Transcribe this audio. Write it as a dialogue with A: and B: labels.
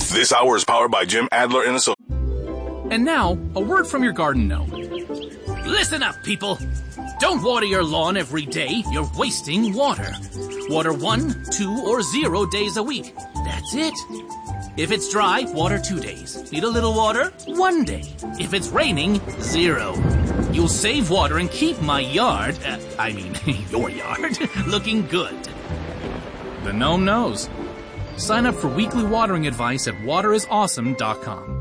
A: This hour is powered by Jim Adler and Associates.
B: And now, a word from your garden gnome.
C: Listen up, people. Don't water your lawn every day. You're wasting water. Water 1, 2, or 0 days a week. That's it. If it's dry, water 2 days. Need a little water? 1 day. If it's raining, 0. You'll save water and keep my yard, your yard, looking good.
B: The gnome knows. Sign up for weekly watering advice at waterisawesome.com.